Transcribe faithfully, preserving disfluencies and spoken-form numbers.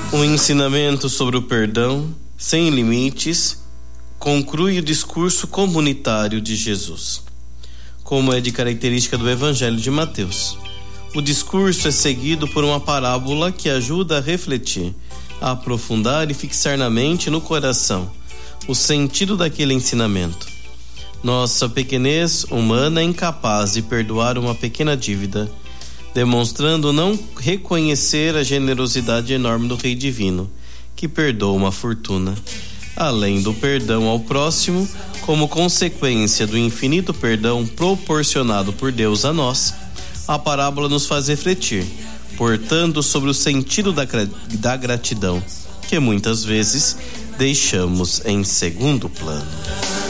Um ensinamento sobre o perdão, sem limites, conclui o discurso comunitário de Jesus, como é de característica do Evangelho de Mateus. O discurso é seguido por uma parábola que ajuda a refletir, a aprofundar e fixar na mente e no coração o sentido daquele ensinamento. Nossa pequenez humana é incapaz de perdoar uma pequena dívida, demonstrando não reconhecer a generosidade enorme do Rei Divino, que perdoa uma fortuna. Além do perdão ao próximo, como consequência do infinito perdão proporcionado por Deus a nós, a parábola nos faz refletir, portanto, sobre o sentido da, da gratidão, que muitas vezes deixamos em segundo plano.